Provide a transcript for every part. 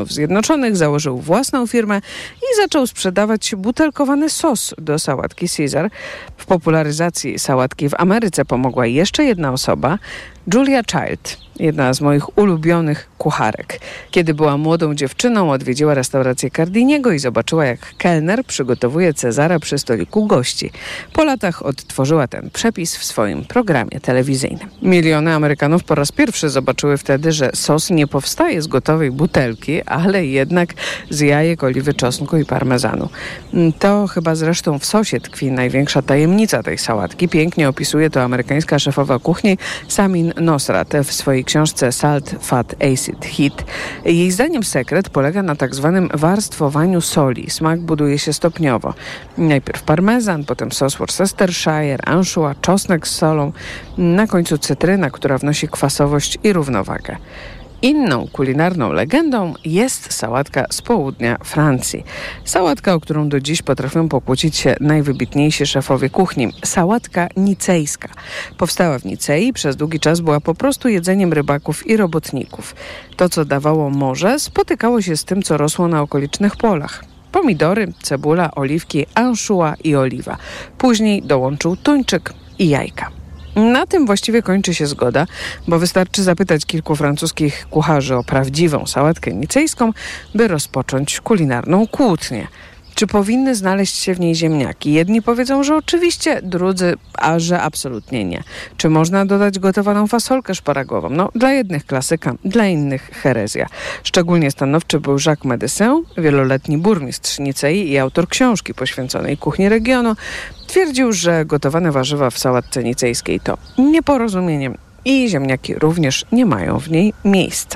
Zjednoczonych założył własną firmę i zaczął sprzedawać butelkowany sos do sałatki Caesar. W popularyzacji sałatki w Ameryce pomogła jeszcze jedna osoba, Julia Child, jedna z moich ulubionych kucharek. Kiedy była młodą dziewczyną, odwiedziła restaurację Cardiniego i zobaczyła, jak kelner przygotowuje Cezara przy stoliku gości. Po latach odtworzyła ten przepis w swoim programie telewizyjnym. Miliony Amerykanów po raz pierwszy zobaczyły wtedy, że sos nie powstaje z gotowej butelki, ale jednak z jajek, oliwy, czosnku i parmezanu. To chyba zresztą w sosie tkwi największa tajemnica tej sałatki. Pięknie opisuje to amerykańska szefowa kuchni Samin Nosrat w swojej książce Salt, Fat, Acid, Heat. Jej zdaniem sekret polega na tak zwanym warstwowaniu soli. Smak buduje się stopniowo. Najpierw parmezan, potem sos Worcestershire, anchois, czosnek z solą, na końcu cytryna, która wnosi kwasowość i równowagę. Inną kulinarną legendą jest sałatka z południa Francji. Sałatka, o którą do dziś potrafią pokłócić się najwybitniejsi szefowie kuchni. Sałatka nicejska. Powstała w Nicei i przez długi czas była po prostu jedzeniem rybaków i robotników. To, co dawało morze, spotykało się z tym, co rosło na okolicznych polach. Pomidory, cebula, oliwki, anchois i oliwa. Później dołączył tuńczyk i jajka. Na tym właściwie kończy się zgoda, bo wystarczy zapytać kilku francuskich kucharzy o prawdziwą sałatkę nicejską, by rozpocząć kulinarną kłótnię. Czy powinny znaleźć się w niej ziemniaki? Jedni powiedzą, że oczywiście, drudzy, a że absolutnie nie. Czy można dodać gotowaną fasolkę szparagową? No, dla jednych klasyka, dla innych herezja. Szczególnie stanowczy był Jacques Médecin, wieloletni burmistrz Nicei i autor książki poświęconej kuchni regionu. Twierdził, że gotowane warzywa w sałatce nicejskiej to nieporozumieniem i ziemniaki również nie mają w niej miejsca.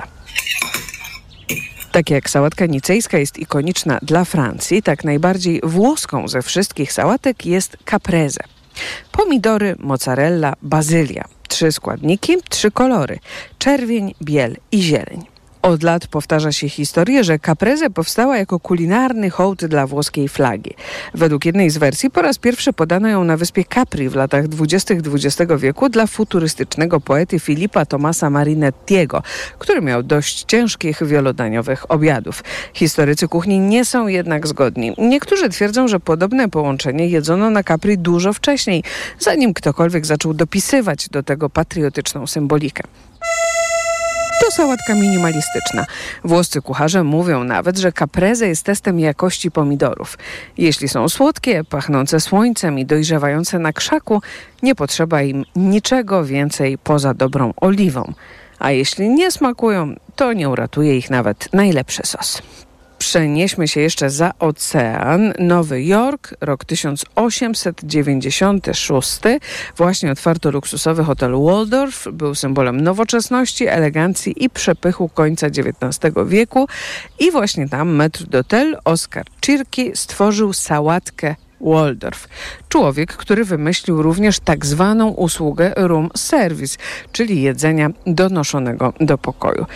Tak jak sałatka nicejska jest ikoniczna dla Francji, tak najbardziej włoską ze wszystkich sałatek jest caprese. Pomidory, mozzarella, bazylia. 3 składniki, 3 kolory. Czerwień, biel i zieleń. Od lat powtarza się historię, że caprese powstała jako kulinarny hołd dla włoskiej flagi. Według jednej z wersji po raz pierwszy podano ją na wyspie Capri w latach 20. XX wieku dla futurystycznego poety Filipa Tomasa Marinettiego, który miał dość ciężkich wielodaniowych obiadów. Historycy kuchni nie są jednak zgodni. Niektórzy twierdzą, że podobne połączenie jedzono na Capri dużo wcześniej, zanim ktokolwiek zaczął dopisywać do tego patriotyczną symbolikę. To sałatka minimalistyczna. Włoscy kucharze mówią nawet, że caprese jest testem jakości pomidorów. Jeśli są słodkie, pachnące słońcem i dojrzewające na krzaku, nie potrzeba im niczego więcej poza dobrą oliwą. A jeśli nie smakują, to nie uratuje ich nawet najlepszy sos. Przenieśmy się jeszcze za ocean. Nowy Jork, rok 1896. Właśnie otwarto luksusowy hotel Waldorf. Był symbolem nowoczesności, elegancji i przepychu końca XIX wieku. I właśnie tam maître d'hôtel Oskar Czirki stworzył sałatkę Waldorf. Człowiek, który wymyślił również tak zwaną usługę room service, czyli jedzenia donoszonego do pokoju.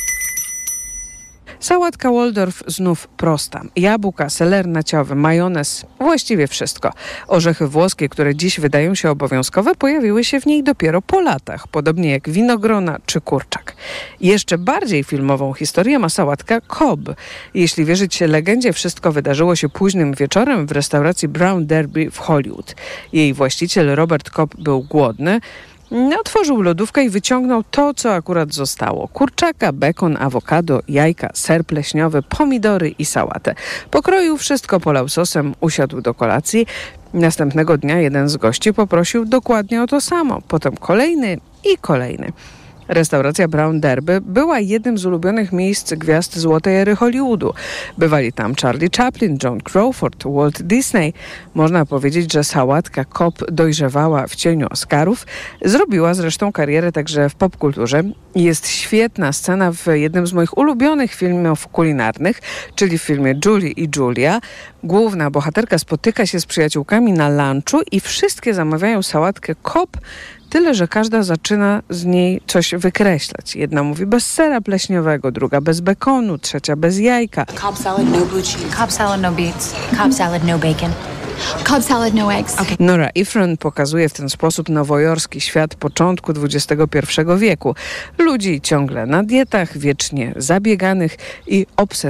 Sałatka Waldorf znów prosta. Jabłka, seler naciowy, majonez, właściwie wszystko. Orzechy włoskie, które dziś wydają się obowiązkowe, pojawiły się w niej dopiero po latach, podobnie jak winogrona czy kurczak. Jeszcze bardziej filmową historię ma sałatka Cobb. Jeśli wierzyć legendzie, wszystko wydarzyło się późnym wieczorem w restauracji Brown Derby w Hollywood. Jej właściciel Robert Cobb był głodny. Otworzył lodówkę i wyciągnął to, co akurat zostało. Kurczaka, bekon, awokado, jajka, ser pleśniowy, pomidory i sałatę. Pokroił wszystko, polał sosem, usiadł do kolacji. Następnego dnia jeden z gości poprosił dokładnie o to samo. Potem kolejny i kolejny. Restauracja Brown Derby była jednym z ulubionych miejsc gwiazd złotej ery Hollywoodu. Bywali tam Charlie Chaplin, Joan Crawford, Walt Disney. Można powiedzieć, że sałatka Cobb dojrzewała w cieniu Oscarów. Zrobiła zresztą karierę także w popkulturze. Jest świetna scena w jednym z moich ulubionych filmów kulinarnych, czyli w filmie Julie i Julia. Główna bohaterka spotyka się z przyjaciółkami na lunchu i wszystkie zamawiają sałatkę Cobb, tyle, że każda zaczyna z niej coś wykreślać. Jedna mówi bez sera pleśniowego, druga bez bekonu, trzecia bez jajka. Cobb salad, no blue cheese. Cobb salad, no beets. Cobb salad, no bacon. Cobb salad, no eggs. Okay. Nora Ephron pokazuje w ten sposób nowojorski świat początku XXI wieku. Ludzi ciągle na dietach, wiecznie zabieganych i obsesyjnych